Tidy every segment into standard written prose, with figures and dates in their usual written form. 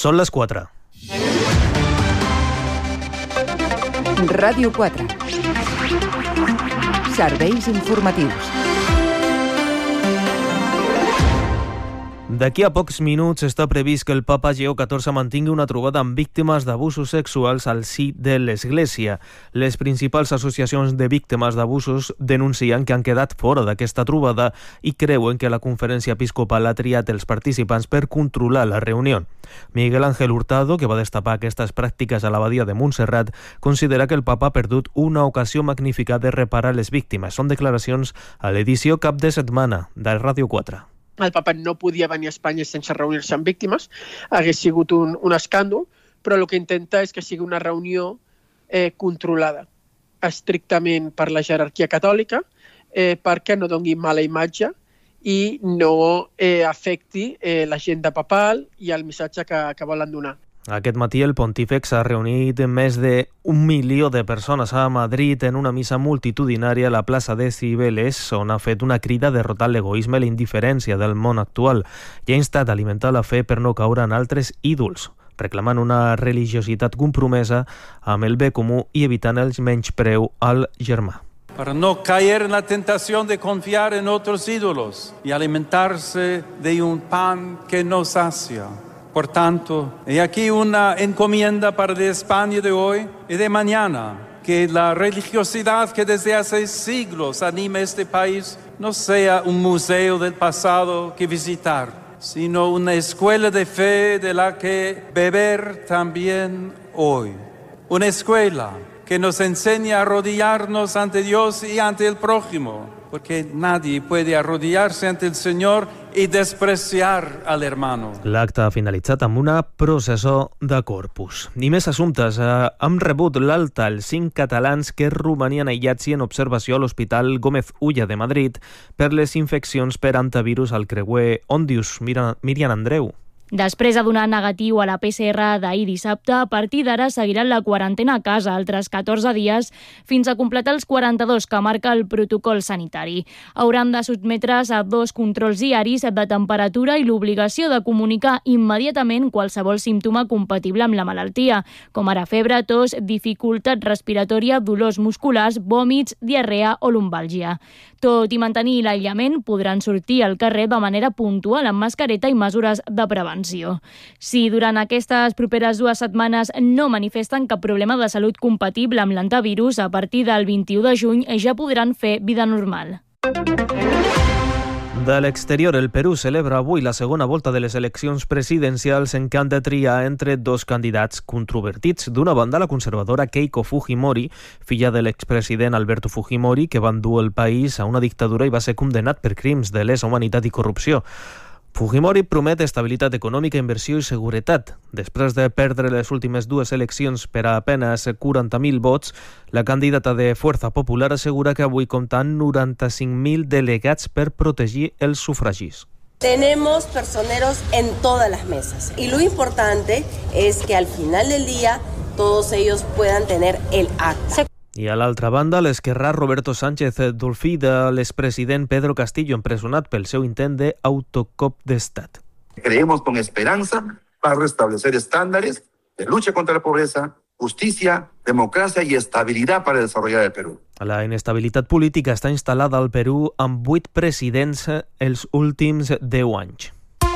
Són les 4. Ràdio 4. Serveis informatius. D'aquí a pocs minuts està previst que el papa Lleó XIV mantingui una trobada amb víctimes d'abusos sexuals al si de l'Església. Les principals associacions de víctimes d'abusos denuncien que han quedat fora d'aquesta trobada i creuen que la conferència episcopal ha triat els participants per controlar la reunió. Miguel Ángel Hurtado, que va destapar aquestes pràctiques a l'abadia de Montserrat, considera que el papa ha perdut una ocasió magnífica de reparar les víctimes. Són declaracions a l'edició cap de setmana de Ràdio 4. El papa no podia venir a Espanya sense reunir-se amb víctimes, hagués sigut un escàndol, però el que intenta és que sigui una reunió controlada estrictament per la jerarquia catòlica, perquè no doni mala imatge i no afecti l'agenda papal i el missatge que volen donar. Aquest matí el pontífex ha reunit més de 1 milió de persones a Madrid en una missa multitudinària a la plaça de Cibeles, on ha fet una crida a derrotar l'egoisme i la indiferència del món actual i ha instat a alimentar la fe per no caure en altres ídols, reclamant una religiositat compromesa amb el bé comú i evitant el menyspreu al germà. Para no caer en la tentación de confiar en otros ídolos y alimentarse de un pan que no sacia. Por tanto, he aquí una encomienda para de España de hoy y de mañana, que la religiosidad que desde hace siglos anima este país no sea un museo del pasado que visitar, sino una escuela de fe de la que beber también hoy. Una escuela que nos enseña a arrodillarnos ante Dios y ante el prójimo, porque nadie puede arrodillarse ante el Señor i despreciar al hermano. L'acte ha finalitzat amb una processó de Corpus. I més assumptes. Han rebut l'alta els 5 catalans que romanien aïllats i en observació a l'Hospital Gómez Ulla de Madrid per les infeccions per hantavirus al creuer Òndius. Miriam Andreu. Després de donar negatiu a la PCR d'ahir dissabte, a partir d'ara seguiran la quarantena a casa altres 14 dies fins a completar els 42 que marca el protocol sanitari. Hauran de sotmetre's a 2 controls diaris de temperatura i l'obligació de comunicar immediatament qualsevol símptoma compatible amb la malaltia, com ara febre, tos, dificultat respiratòria, dolors musculars, vòmits, diarrea o lumbàlgia. Tot i mantenir l'aïllament, podran sortir al carrer de manera puntual amb mascareta i mesures de prevenció. Si durant aquestes properes 2 setmanes no manifesten cap problema de salut compatible amb l'hantavirus, a partir del 21 de juny ja podran fer vida normal. De l'exterior, el Perú celebra avui la segona volta de les eleccions presidencials en què han de triar entre 2 candidats controvertits. D'una banda, la conservadora Keiko Fujimori, filla de l'expresident Alberto Fujimori, que va endur el país a una dictadura i va ser condemnat per crims de lesa humanitat i corrupció. Fujimori promet estabilitat econòmica, inversió i seguretat. Després de perdre les últimes 2 eleccions per a apenas 40.000 vots, la candidata de Fuerza Popular assegura que avui compta amb 95.000 delegats per protegir els sufragis. Tenemos personeros en todas las mesas y lo importante es que al final del día todos ellos puedan tener el acta. I a l'altra banda, l'esquerrà Roberto Sánchez dul fill de l'expresident Pedro Castillo, empresonat pel seu intent d'autocop d'estat. Creemos con esperanza para restablecer estándares de lucha contra la pobreza, justicia, democracia y estabilidad para desarrollar el Perú. La inestabilitat política està instal·lada al Perú amb 8 presidents els últims 10 anys.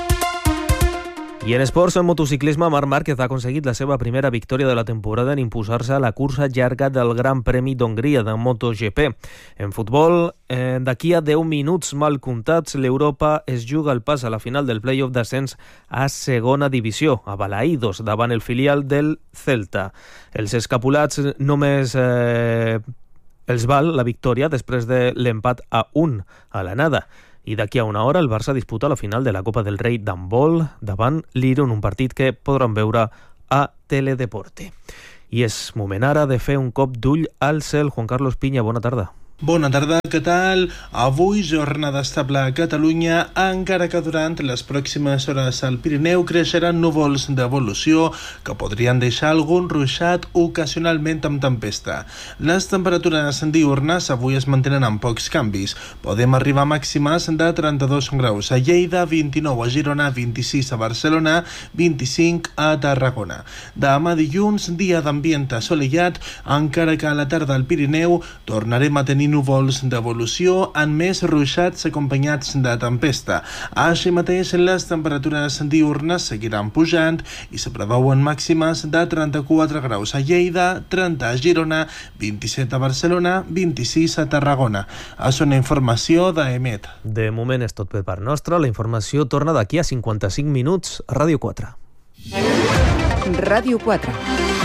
I en esports, en motociclisme, Marc Márquez ha aconseguit la seva primera victòria de la temporada en imposar-se a la cursa llarga del Gran Premi d'Hongria de MotoGP. En futbol, d'aquí a 10 minuts mal comptats, l'Europa es juga el pas a la final del play-off d'ascens a segona divisió, a Balaïdos, davant el filial del Celta. Els escapulats només els val la victòria després de l'empat a 1 a l'anada. I d'aquí a una hora el Barça disputa la final de la Copa del Rei d'handbol davant l'Iron, un partit que podran veure a Teledeporte. I és moment ara de fer un cop d'ull al cel. Juan Carlos Piña, bona tarda. Bona tarda, què tal? Avui jornada estable a Catalunya, encara que durant les pròximes hores al Pirineu creixeran núvols d'evolució que podrien deixar algun ruixat ocasionalment amb tempesta. Les temperatures diürnes avui es mantenen amb pocs canvis. Podem arribar a màximes de 32 graus a Lleida, 29 a Girona, 26 a Barcelona, 25 a Tarragona. Demà dilluns, dia d'ambient assolellat, encara que a la tarda al Pirineu tornarem a tenir núvols d'evolució amb més ruixats acompanyats de tempesta. Així mateix, les temperatures diürnes seguiran pujant i se preveuen màximes de 34 graus a Lleida, 30 a Girona, 27 a Barcelona, 26 a Tarragona. És una informació d'EMET. De moment és tot per part nostra. La informació torna d'aquí a 55 minuts a Ràdio 4. Ràdio 4.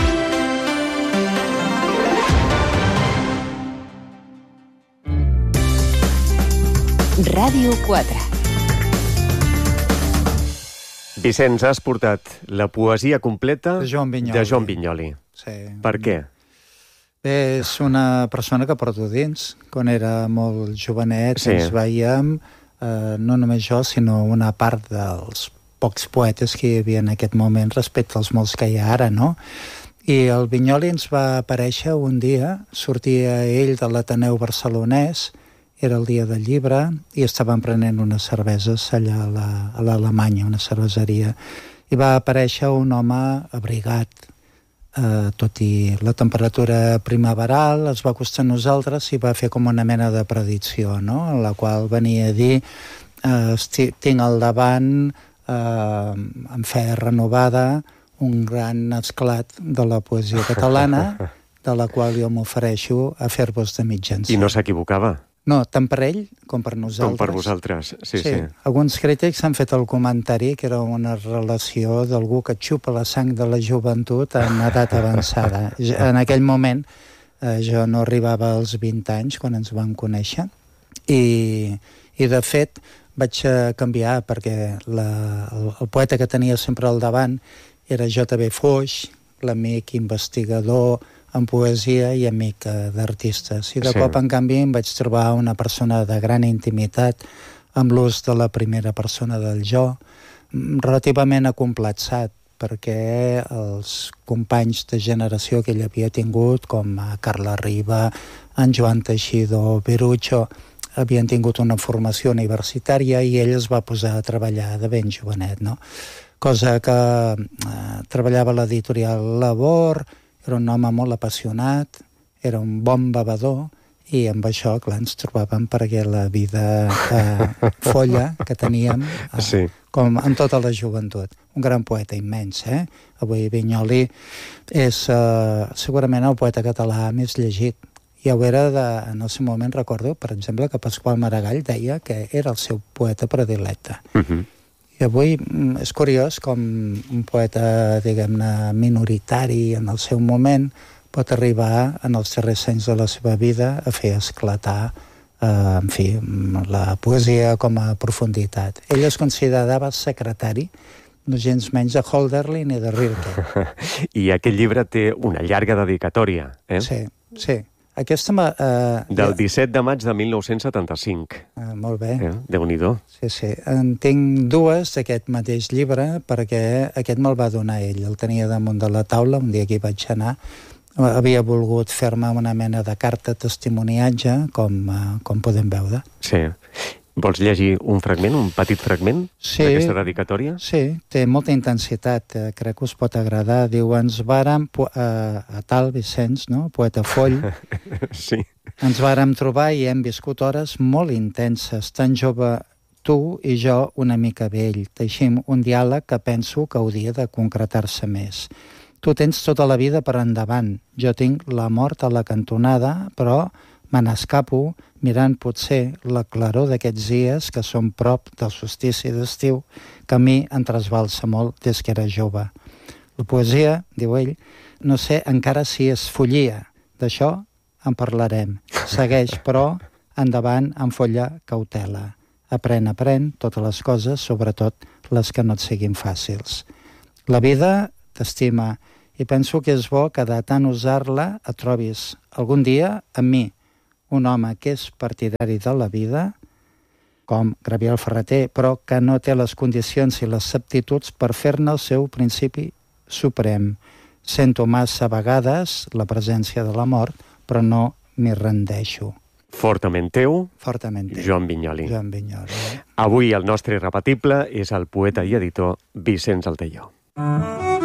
Ràdio 4. Vicenç, has portat la poesia completa de Joan Vinyoli. Sí. Per què? Bé, és una persona que porto dins. Quan era molt jovenet ens veiem, no només jo, sinó una part dels pocs poetes que hi havia en aquest moment respecte als molts que hi ha ara, no? I el Vinyoli ens va aparèixer un dia, sortia ell de l'Ateneu barcelonès, era el dia del llibre, i estaven prenent unes cerveses allà a l'Alemanya, una cerveseria, i va aparèixer un home abrigat, tot i la temperatura primaveral, es va acostar a nosaltres i va fer com una mena de predicció, no? En la qual venia a dir, tinc al davant, amb fe renovada, un gran esclat de la poesia catalana, de la qual jo m'ofereixo a fer-vos de mitjans. I no s'equivocava? No, tant per ell com per nosaltres. Com per vosaltres, sí. Alguns crítics han fet el comentari que era una relació d'algú que xupa la sang de la joventut en edat avançada. En aquell moment jo no arribava als 20 anys quan ens vam conèixer i de fet vaig canviar perquè el poeta que tenia sempre al davant era J.B. Foix, l'amic investigador en poesia i amic d'artistes. I de cop, en canvi, em vaig trobar una persona de gran intimitat amb l'ús de la primera persona del jo, relativament acomplexat, perquè els companys de generació que ell havia tingut, com Carla Riba, en Joan Teixidor, Berucho, havien tingut una formació universitària i ell es va posar a treballar de ben jovenet, no? Cosa que treballava a l'editorial Labor. Era un home molt apassionat, era un bon bevedor, i amb això, clar, ens trobàvem perquè la vida folla que teníem, com en tota la joventut. Un gran poeta immens, Avui Vinyoli és segurament el poeta català més llegit. I ho era, en el seu moment, recordo, per exemple, que Pasqual Maragall deia que era el seu poeta predilecte. I avui és curiós com un poeta, diguem-ne, minoritari en el seu moment pot arribar en els darrers anys de la seva vida a fer esclatar, en fi, la poesia com a profunditat. Ell es considerava secretari, no gens menys de Hölderlin ni de Rilke. I aquest llibre té una llarga dedicatòria, Sí. Aquesta del 17 de maig de 1975. Molt bé. Déu-n'hi-do. Sí. En tinc dues d'aquest mateix llibre, perquè aquest me'l va donar ell. El tenia damunt de la taula, un dia que hi vaig anar. Havia volgut fer-me una mena de carta testimoniatge, com podem veure. Sí. Vols llegir un fragment, un petit fragment d'aquesta dedicatòria? Sí, té molta intensitat, crec que us pot agradar. Diu, ens vàrem, a tal Vicenç, no? Poeta foll, ens vàrem trobar i hem viscut hores molt intenses, tan jove tu i jo una mica vell. Teixim un diàleg que penso que hauria de concretar-se més. Tu tens tota la vida per endavant, jo tinc la mort a la cantonada, però me n'escapo mirant potser la claror d'aquests dies que són prop del solstici d'estiu, que a mi em trasbalsa molt des que era jove. La poesia, diu ell, no sé encara si es follia. D'això en parlarem. Segueix, però, endavant amb folla cautela. Aprèn totes les coses, sobretot les que no et siguin fàcils. La vida t'estima i penso que és bo que de tant usar-la et trobis algun dia amb mi, un home que és partidari de la vida, com Gabriel Ferrater, però que no té les condicions i les aptituds per fer-ne el seu principi suprem. Sento massa vegades la presència de la mort, però no m'hi rendeixo. Fortament teu, Joan Vinyoli. Joan Vinyoli. Avui el nostre irrepetible és el poeta i editor Vicenç Altaió.